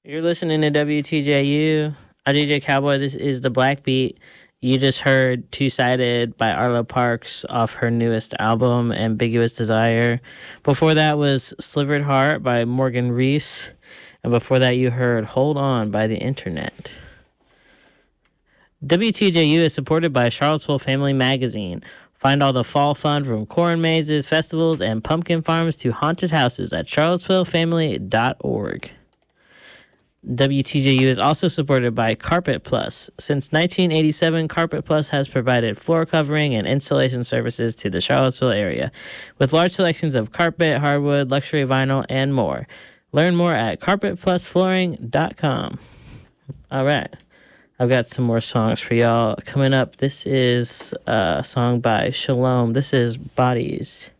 You're listening to WTJU. I'm DJ Cowboy. This is the Black Beat. You just heard Two Sided by Arlo Parks off her newest album, Ambiguous Desire. Before that was Slivered Heart by Morgan Reese. And before that, you heard Hold On by The Internet. WTJU is supported by Charlottesville Family Magazine. Find all the fall fun from corn mazes, festivals, and pumpkin farms to haunted houses at charlottesvillefamily.org. WTJU is also supported by Carpet Plus. Since 1987, Carpet Plus has provided floor covering and installation services to the Charlottesville area, with large selections of carpet, hardwood, luxury vinyl, and more. Learn more at carpetplusflooring.com. All right. I've got some more songs for y'all coming up. This is a song by Shalom. This is Bodies.